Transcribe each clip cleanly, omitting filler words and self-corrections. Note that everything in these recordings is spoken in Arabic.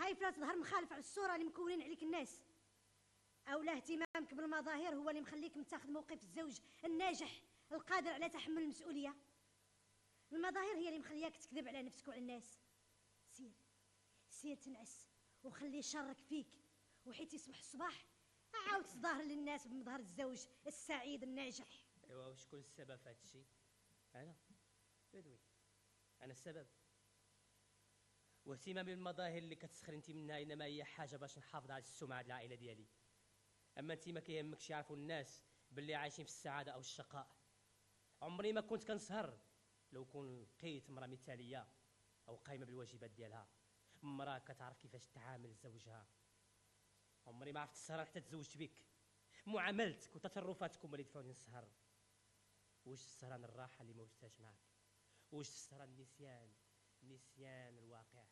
خايف لا تظهر مخالف على الصورة اللي مكونين عليك الناس، أو لا اهتمامك بالمظاهر هو اللي مخليك متاخذ موقف الزوج الناجح القادر على تحمل المسؤولية. المظاهر هي اللي مخلياك تكذب على نفسك وعلى الناس. سير تنعس وخلي شرك فيك، وحيت يصبح الصباح عاود تظاهر للناس بمظهر الزوج السعيد الناجح. ايوا وشكون السبب في هذا الشيء؟ انا بدوي، انا السبب. واهتمامي بالمظاهر اللي كتسخري انت منها انما هي حاجه باش نحافظ على السمعه ديال العائله ديالي. اما انت ما كيهمكش يعرفوا الناس باللي عايشين في السعاده او الشقاء. عمري ما كنت كنسهر لو كون لقيت امراه مثاليه او قايمه بالواجبات ديالها، امراه كتعرف كيفاش تعامل زوجها. عمري ما عرفت السهر حتى تزوجت بك. معاملتك وتصرفاتكم اللي دفعوني نسهر. واش السهران الراحه اللي ما وجدتهاش معك؟ واش السهران نسيان الواقع؟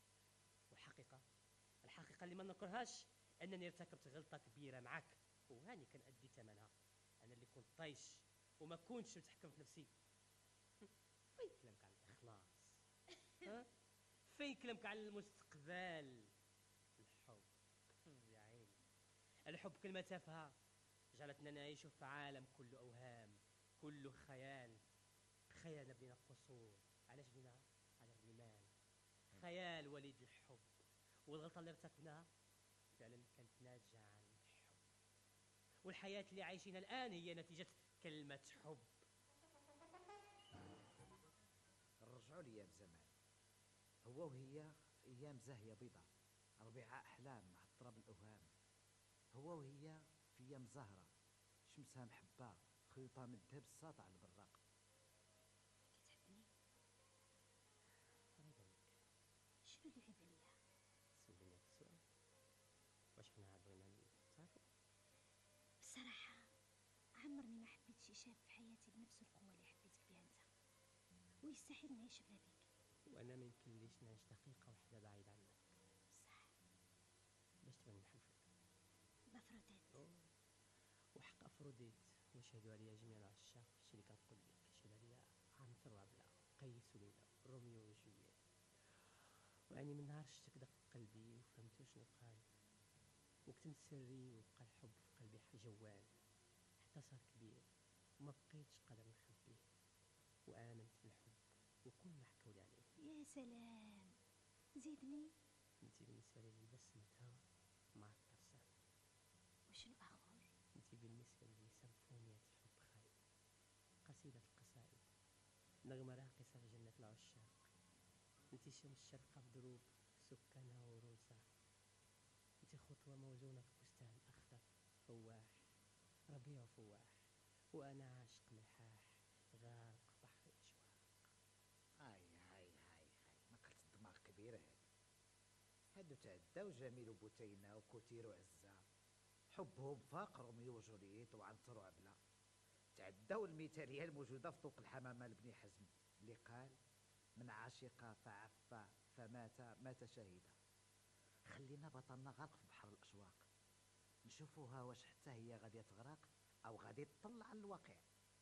الحقيقه اللي ما نكرهاش انني ارتكبت غلطه كبيره معك وهاني كنأدي ثمنها. انا اللي كنت طايش وما كنتش متحكم في نفسي. فين كلامك عن الاخلاص؟ فين كلامك عن المستقبل؟ الحب يا عيني، الحب كلمه تافهه جعلتنا نعيش في عالم كله اوهام، كله خيال بين قصور. علاش بنا على الرمال؟ خيال وليد الحب. والغلطه اللي ارتكبناها فعلا كانت ناتجه عن الحب، والحياه اللي عايشينها الان هي نتيجه كلمه حب. رجعوا لي بزمان، هو وهي في ايام زاهيه بيضاء، ربيع احلام مع اضطراب الاوهام. هو وهي في ايام زهره، شمسها محبه، خيوطها من الذهب الساطع البراق. كتحبني؟ شنو اللي عيب عليا؟ سوليني هذا السؤال واش حنا بغينا نتعرفوا؟ بصراحة عمرني ما حبيت شي شاب في حياتي بنفس القوة اللي حبيتك بها انت، ويستحيل نعيش بلا بيك. وانا ما يمكنليش نعيش دقيقه واحده بعيد عنك. صح. باش تبان نحلفك بفرضيت وحق افروديت وشهدوا عليا جميع العشاق. الشيء اللي كنقول لك شهد عليا عنتر وعبله، قيس وليلى، روميو وجولييت. واني من نهار شتك دق قلبي وفهمت شنو قال، وكتمت سري وبقى الحب في قلبي جوال حتى صار كبير وما بقيتش قادر نخبيه. وامنت في الحب وكل ما حكولي عليه. يا سلام، زيدني. انتي بالنسبه لي بسمة هوا مع الترسان. وشنو اخر؟ انتي بالنسبه لي سيمفونية حب خالد، قصيدة القصائد، نغمة راقصة في جنة العشاق. انتي شمس شرقة بدروب سكانها وروسها. انتي خطوة موزونة في بستان أخضر فواح، ربيع فواح، وأنا عاشق ملحاح غارق بحر الأشواق. هاي ما كنت الدماغ كبيرة هادو تعداو جميل وبوتينة وكوتير وعزة، حبهم فاق روميو وجولييت وعنتر وعبلة. تعداو المثالية الموجودة في طوق الحمامة لبني حزم اللي قال من عاشق فعفى مات شهيدا. خلينا بطلنا غرق في بحر الأشواق، نشوفوها واش حتى هي غادية تغرق أو غادي تطلع على الواقع.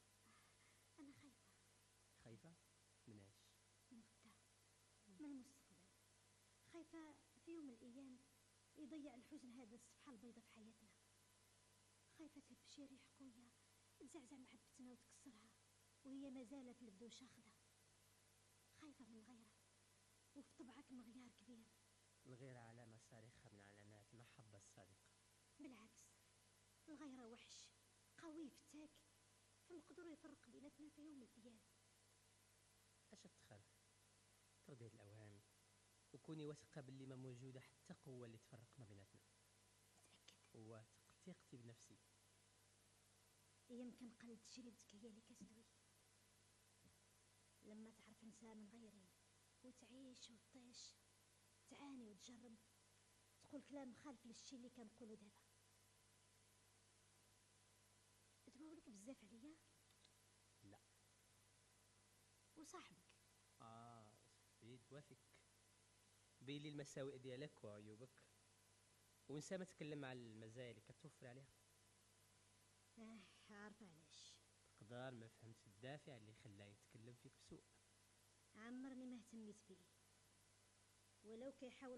أنا خايفة؟ مناش؟ من غدا، من المستقبل. خايفة في يوم من الأيام يضيع الحزن هذا الصفحة البيضاء في حياتنا. خايفة تلبشي ريح قوية تزعزع محبتنا وتكسرها وهي مازالت في البدو شاخدة. خايفة من الغيرة، وفي طبعك مغيار كبير. الغيرة علامة صارخة من علامات المحبة الصادقة. بالعكس، الغيرة وحش قوي فتاك، فنقدروا يفرق بيناتنا في يوم من الأيام. أش تخاف؟ تردي الأوهام وكوني واثقة باللي ما موجودة حتى قوة اللي تفرق ما بيناتنا. متأكد؟ واثق، ثقتي بنفسي. يمكن قلة تجربتك هي اللي كتدوي. لما تعرف إنسان من غيري وتعيش وتطيش، تعاني وتجرب، تقول كلام مخالف للشي اللي كنقولو دابا. تباولك بزاف عليا؟ لا. وصاحبك؟ صفيت وافك بيلي المساوئ ديالك وعيوبك ونسى ما تكلم على المزايا اللي كتوفر عليها. عارفه علاش. تقدر ما فهمت الدافع اللي خلاه يتكلم فيك بسوء. عمرني ما اهتميت بيه، ولو كيحاول